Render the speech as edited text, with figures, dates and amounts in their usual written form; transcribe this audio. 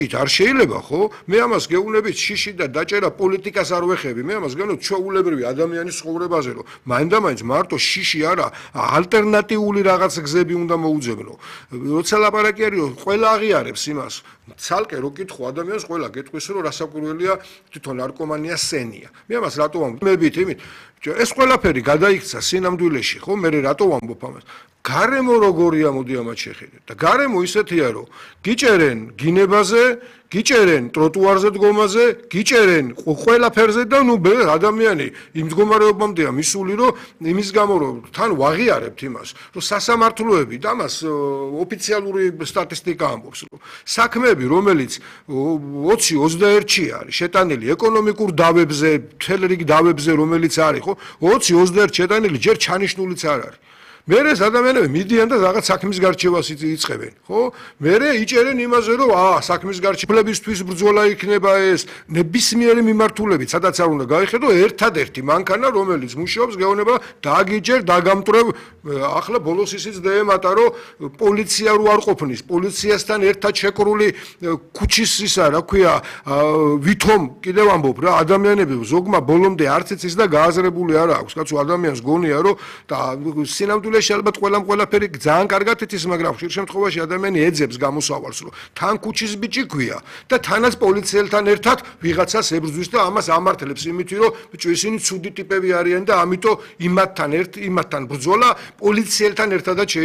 არ შეიძლება ხო? მე ამას გეუბნებით შიში და დაჭერა პოლიტიკას არ ვეხები. მე ამას გეუბნებით ჩვეულებრივი ადამიანის ცხოვრებაზე, რომ მაინდა-მაინც მარტო შიში არა, ალტერნატიული რაღაც გზები უნდა მოუძებნო. როცა ლაპარაკი არის, რომ ყველა აღიარებს იმას, ცალკე რო კითხო ადამიანს, ყველა გეტყვის, რომ რასაკვირველია თვითონ ნარკომანია სენია. მე ამას რატო ვამბობ? მებით იმით, ეს ყველაფერი გადაიქცა სინამდვილეში, ხო? მე რატო ვამბობ ამას? გარემო როგორია, მოდი ამათ შეხედეთ. და გარემო ისეთია, რომ გიჭერენ გინებაზე, გიჭერენ ტროტუარზე დგომაზე, გიჭერენ ყველაფერზე და ნუ ადამიანი იმ მდგომარეობამდეა მისული, რომ იმის გამო რომ თან ვაღიარებთ იმას, რომ სასამართლოები და მას ოფიციალური სტატისტიკა ამბობს, რომ საქმეები, რომელიც 20-21-ში არის შეტანილი ეკონომიკურ დავებზე, მთელ რიგ დავებზე, რომელიც არის, ხო? 20-21 შეტანილი ჯერ ჩანიშნულიც არ არის. მერე ადამიანები მიდიან და რაღაც საქმის გარჩევას იწყებენ, ხო? მერე იჭერენ იმაზე, რომ საქმის გარჩევებისთვის ბრძოლა იქნება ეს, ნებისმიერი მიმართულებით, სადაც არ უნდა გაიხედო, ერთადერთი მანქანა, რომელიც მუშაობს, გეუბნება დაგიჯერ, დაგამტვრევ, ახლა ბოლოს ისიც დაემატა, რომ პოლიცია რო არ ყოფნის, პოლიციასთან ერთად შეკრული ქუჩის ისა, რა ქვია, ვითომ კიდევ ამბობ რა, ადამიანები ზოგმა ბოლომდე არც იცის და გააზრებული არ აქვს, კაცო ადამიანს გონია, რომ და სინამდვილეში ალბათ ყველაფერი ძალიან კარგად იცის, მაგრამ ხშირ შემთხვევაში ადამიანი ეძებს გამოსავალს, რომ თან ქუჩის ბიჭი ქვია და თანაც პოლიციელთან ერთად ვიღაცას ებრძვის და ამას ამართლებს იმით, რომ ბიჭო ისინი ცუდი ტიპები არიან და ამიტომ იმათთან ბრძოლა პოლიციელთან ერთადაც